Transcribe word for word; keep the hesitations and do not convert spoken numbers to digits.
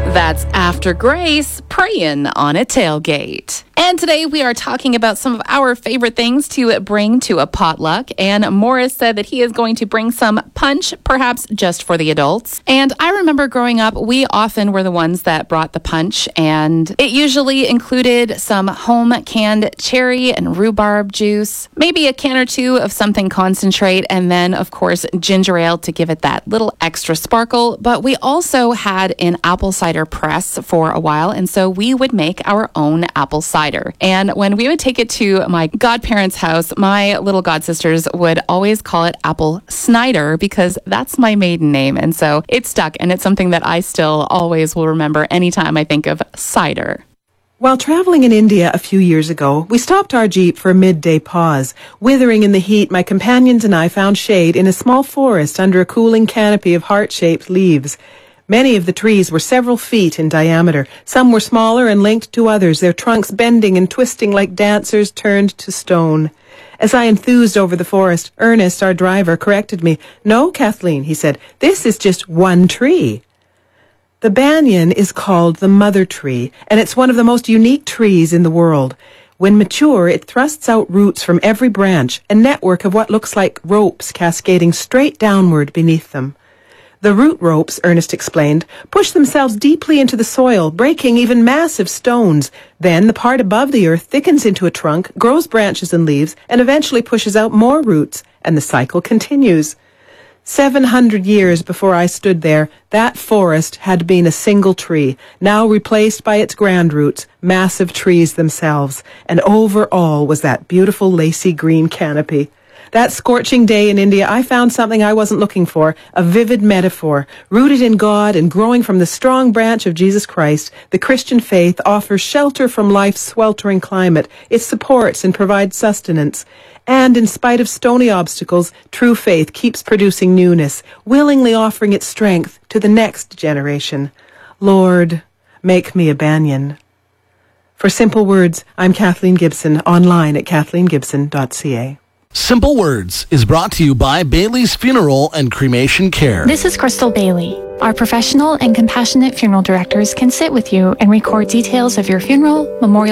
That's After Grace, praying on a tailgate. And today we are talking about some of our favorite things to bring to a potluck. And Morris said that he is going to bring some punch, perhaps just for the adults. And I remember growing up, we often were the ones that brought the punch. And it usually included some home canned cherry and rhubarb juice, maybe a can or two of something concentrate, and then, of course, ginger ale to give it that little extra sparkle. But we also had an apple cider press for a while. And so we would make our own apple cider. And when we would take it to my godparents' house, my little godsisters would always call it Apple Snyder because that's my maiden name. And so it stuck, and it's something that I still always will remember anytime I think of cider. While traveling in India a few years ago, we stopped our Jeep for a midday pause. Withering in the heat, my companions and I found shade in a small forest under a cooling canopy of heart-shaped leaves. Many of the trees were several feet in diameter. Some were smaller and linked to others, their trunks bending and twisting like dancers turned to stone. As I enthused over the forest, Ernest, our driver, corrected me. "No, Kathleen," he said, "this is just one tree." The banyan is called the mother tree, and it's one of the most unique trees in the world. When mature, it thrusts out roots from every branch, a network of what looks like ropes cascading straight downward beneath them. The root ropes, Ernest explained, push themselves deeply into the soil, breaking even massive stones. Then the part above the earth thickens into a trunk, grows branches and leaves, and eventually pushes out more roots, and the cycle continues. Seven hundred years before I stood there, that forest had been a single tree, now replaced by its grand roots, massive trees themselves, and over all was that beautiful lacy green canopy. That scorching day in India, I found something I wasn't looking for, a vivid metaphor. Rooted in God and growing from the strong branch of Jesus Christ, the Christian faith offers shelter from life's sweltering climate. It supports and provides sustenance. And in spite of stony obstacles, true faith keeps producing newness, willingly offering its strength to the next generation. Lord, make me a banyan. For Simple Words, I'm Kathleen Gibson, online at kathleen gibson dot c a. Simple Words is brought to you by Bailey's Funeral and Cremation Care. This is Crystal Bailey. Our professional and compassionate funeral directors can sit with you and record details of your funeral, memorial,